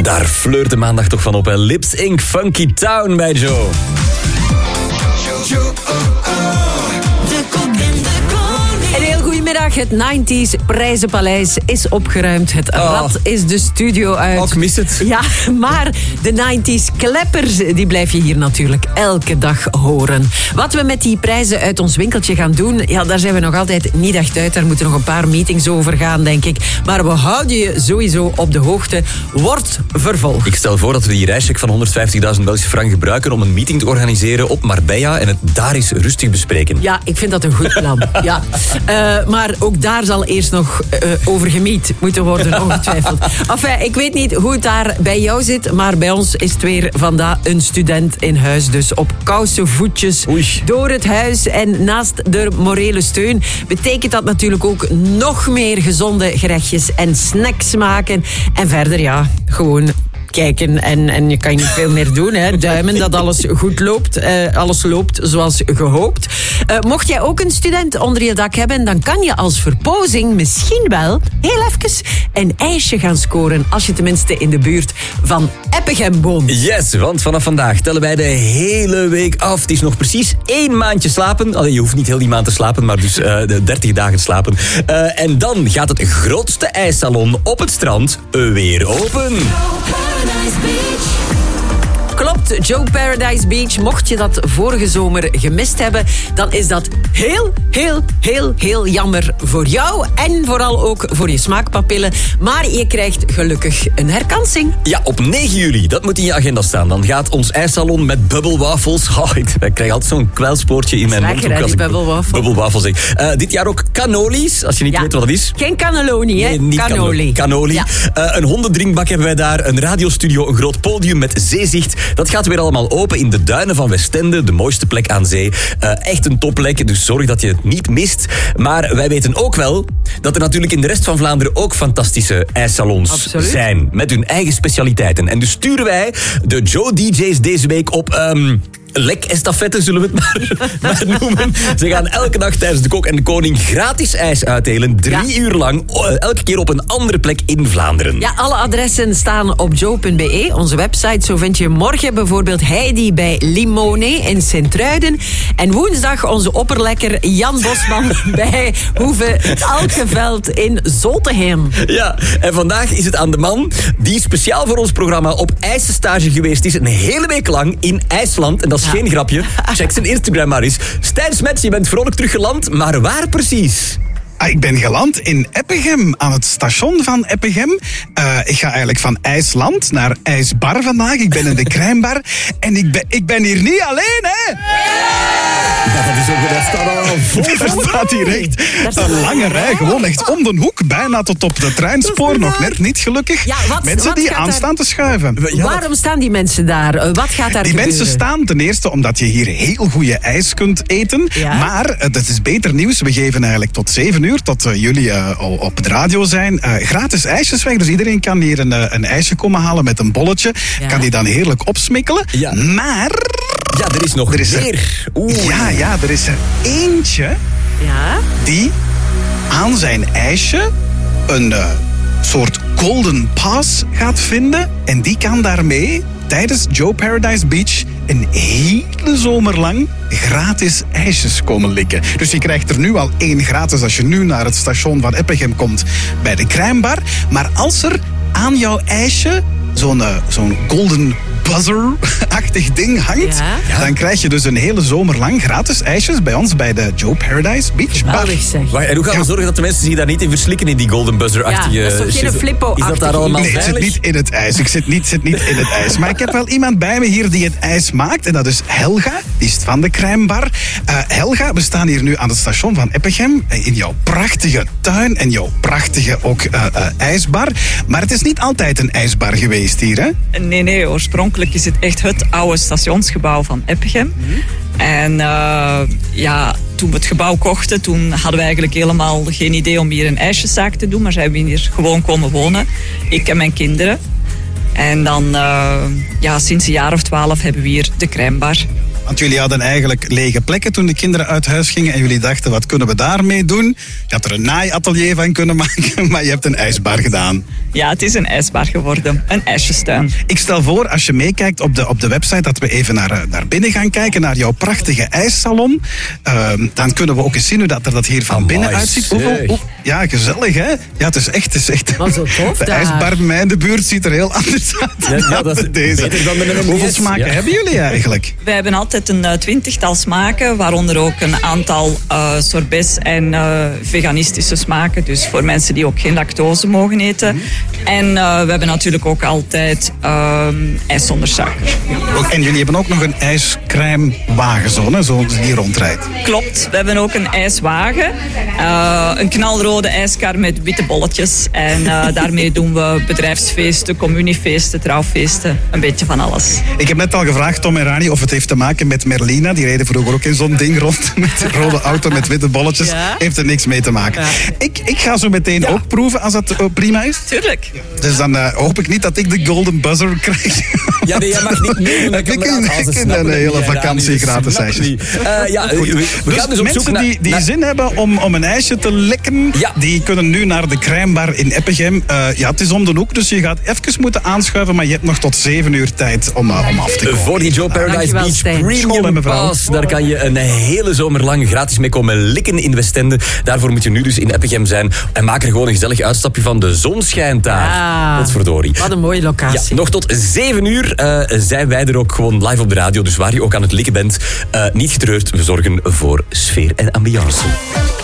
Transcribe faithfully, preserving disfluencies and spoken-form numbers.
Daar fleurt de maandag toch van op, hè. Lips Inc. Funky Town bij Joe. De kok en de koning. Een heel goedemiddag. Het negentig prijzenpaleis is opgeruimd. Het Oh. rad is de studio uit. Oh, ik mis het. Ja, maar de negentig kleppers, die blijf je hier natuurlijk elke dag horen. Wat we met die prijzen uit ons winkeltje gaan doen, ja, daar zijn we nog altijd niet echt uit. Daar moeten nog een paar meetings over gaan, denk ik. Maar we houden je sowieso op de hoogte. Wordt vervolgd. Ik stel voor dat we die reischeck van honderdvijftigduizend Belgische frank gebruiken om een meeting te organiseren op Marbella en het daar eens rustig bespreken. Ja, ik vind dat een goed plan. Ja. Uh, maar ook daar zal eerst nog uh, over gemiet moeten worden, ongetwijfeld. Enfin, ik weet niet hoe het daar bij jou zit, maar bij ons is het weer vandaag een student in huis. Dus op koude voetjes Oei. door het huis en naast de morele steun betekent dat natuurlijk ook nog meer gezonde gerechtjes en snacks maken. En verder, ja, gewoon kijken en, en je kan niet veel meer doen. Hè. Duimen dat alles goed loopt. Uh, alles loopt zoals gehoopt. Uh, mocht jij ook een student onder je dak hebben, dan kan je als verpozing misschien wel heel even een ijsje gaan scoren. Als je tenminste in de buurt van Eppegem woont. Yes, want vanaf vandaag tellen wij de hele week af. Het is nog precies één maandje slapen. Allee, je hoeft niet heel die maand te slapen, maar dus uh, de dertig dagen slapen. Uh, en dan gaat het grootste ijssalon op het strand weer open. Paradise Beach. Klopt, Joe Paradise Beach. Mocht je dat vorige zomer gemist hebben, dan is dat heel, heel, heel, heel jammer voor jou. En vooral ook voor je smaakpapillen. Maar je krijgt gelukkig een herkansing. Ja, op negen juli, dat moet in je agenda staan. Dan gaat ons ijssalon met bubbelwafels. Oh, ik, ik krijg altijd zo'n kwelspoortje in mijn mond. Lekker, hè, als die ik bubbelwafel. Bubbelwafel zeg. Uh, dit jaar ook cannoli's, als je niet Ja. weet wat dat is. Geen cannelloni, hè? Nee, niet Cannoli. Cannoli. Ja. Uh, een hondendrinkbak hebben wij daar, een radiostudio, een groot podium met zeezicht. Dat gaat weer allemaal open in de duinen van Westende, de mooiste plek aan zee. Uh, echt een topplek, dus zorg dat je het niet mist. Maar wij weten ook wel dat er natuurlijk in de rest van Vlaanderen ook fantastische ijssalons Absoluut. zijn. Met hun eigen specialiteiten. En dus sturen wij de Joe D J's deze week op... Um, lek-estafette, zullen we het maar, maar noemen. Ze gaan elke dag tijdens de Kok en de Koning gratis ijs uitdelen. Drie Ja. uur lang, elke keer op een andere plek in Vlaanderen. Ja, alle adressen staan op joe punt b e, onze website. Zo vind je morgen bijvoorbeeld Heidi bij Limone in Sint-Truiden. En woensdag onze opperlekker Jan Bosman bij Hoeve Alkeveld in Zoltehem. Ja, en vandaag is het aan de man die speciaal voor ons programma op ijsstage geweest is. Een hele week lang in IJsland. En dat is Ja. geen grapje. Check zijn Instagram maar eens. Stijn Smets, je bent vrolijk teruggeland, maar waar precies? Ah, ik ben geland in Eppegem, aan het station van Eppegem. Uh, ik ga eigenlijk van IJsland naar IJsbar vandaag. Ik ben in de Krijnbar. En ik ben, ik ben hier niet alleen, hè? Ja, dat is ook, daar staat al vol. Er staat hier echt een lange rij, gewoon echt om de hoek. Bijna tot op de treinspoor, nog net niet gelukkig. Ja, wat- mensen wat die gaat aanstaan daar- te schuiven. Ja, Waarom staan die mensen daar? Uh, Wat gaat daar Die gebeuren? mensen staan ten eerste omdat je hier heel goede ijs kunt eten. Ja. Maar, uh, dat is beter nieuws, we geven eigenlijk tot zeven uur, tot uh, jullie uh, al op de radio zijn, uh, gratis ijsjes weg. Dus iedereen kan hier een, uh, een ijsje komen halen met een bolletje. Ja. Kan die dan heerlijk opsmikkelen. Ja. Maar... Ja, er is nog Er is er- meer. Oeh. Ja, ja, er is er eentje Ja? die aan zijn ijsje een uh, soort golden pass gaat vinden. En die kan daarmee tijdens Joe Paradise Beach een hele zomer lang gratis ijsjes komen likken. Dus je krijgt er nu al één gratis als je nu naar het station van Eppegem komt bij de Krijnbar. Maar als er aan jouw ijsje zo'n uh, zo'n golden buzzer-achtig ding hangt, Ja. dan krijg je dus een hele zomer lang gratis ijsjes bij ons bij de Joe Paradise Beach Bar. Geweldig zeg. Wacht, en hoe gaan we Ja. zorgen dat de mensen zich daar niet in verslikken in die golden buzzer-achtige... Ja, dat is toch geen shit? flippo-achtige Is dat daar allemaal Nee, ik zit veilig? niet in het ijs. Ik zit niet, zit niet in het ijs. Maar ik heb wel iemand bij me hier die het ijs maakt. En dat is Helga. Die is van de Krijnbar. Uh, Helga, we staan hier nu aan het station van Eppegem. uh, In jouw prachtige tuin en jouw prachtige ook uh, uh, ijsbar. Maar het is niet altijd een ijsbar geweest hier, hè? Nee, nee, oorspronkelijk is het echt het oude stationsgebouw van Eppegem. En uh, ja, toen we het gebouw kochten, toen hadden we eigenlijk helemaal geen idee om hier een ijsjeszaak te doen. Maar zijn we hier gewoon komen wonen. Ik en mijn kinderen. En dan, uh, ja, sinds een jaar of twaalf hebben we hier de Krijnbar. Want jullie hadden eigenlijk lege plekken toen de kinderen uit huis gingen en jullie dachten, wat kunnen we daarmee doen? Je had er een naaiatelier van kunnen maken, maar je hebt een ijsbar gedaan. Ja, het is een ijsbar geworden. Een ijsjestuin. Ik stel voor, als je meekijkt op de, op de website, dat we even naar, naar binnen gaan kijken, naar jouw prachtige ijssalon. Uh, dan kunnen we ook eens zien hoe dat er dat hier van Amai, binnen uitziet. Hoeveel, hoe, ja, gezellig, hè? Ja, het is echt... Het is echt Maar zo tof de daar. ijsbar bij mij in de buurt ziet er heel anders uit Ja, ja, dat is dan deze. beter dan de M and M's. Hoeveel smaken Ja. hebben jullie eigenlijk? Wij hebben altijd een uh, twintigtal smaken, waaronder ook een aantal uh, sorbets en uh, veganistische smaken. Dus voor mensen die ook geen lactose mogen eten. En uh, we hebben natuurlijk ook altijd uh, ijs zonder suiker. Ook- En jullie hebben ook nog een ijscrème-wagen, zo, hè, zo die rondrijdt. Klopt, we hebben ook een ijswagen. Uh, een knalrode ijskar met witte bolletjes. En uh, daarmee doen we bedrijfsfeesten, communiefeesten, trouwfeesten. Een beetje van alles. Ik heb net al gevraagd, Tom en Rani, of het heeft te maken met Merlina. Die reden vroeger ook in zo'n ding rond met een rode auto met witte bolletjes. Ja. Heeft er niks mee te maken. Ja. Ik, ik ga zo meteen ook proeven als dat uh, prima is. Tuurlijk. Dus dan uh, hoop ik niet dat ik de golden buzzer krijg. Ja, nee, jij mag niet meedoen met Ik in- kameraad, als ze ik in snappen een het hele niet, hè, vakantie Rani, ze gratis snappen ijsjes. het niet. Eh, ja, we, we Dus gaan dus op zoek mensen naar... die, die naar- zin hebben om, om een ijsje te likken, Ja. die kunnen nu naar de crèmebar in Eppegem. Uh, ja, het is om de hoek, dus je gaat even moeten aanschuiven, maar je hebt nog tot zeven uur tijd om, uh, om af te komen. Voor die Joe Paradise Dankjewel, Beach Stijn. School, hè, Premium mevrouw. Pass. Daar kan je een hele zomer lang gratis mee komen likken in Westende. Daarvoor moet je nu dus in Eppegem zijn. En maak er gewoon een gezellig uitstapje van. De zon schijnt daar. Ah. Wat verdorie. Wat een mooie Ja, locatie. nog tot zeven uur uh, zijn wij er ook gewoon live op de radio. Dus waar je ook aan het likken bent, uh, niet getreurd. We zorgen voor sfeer en ambiance.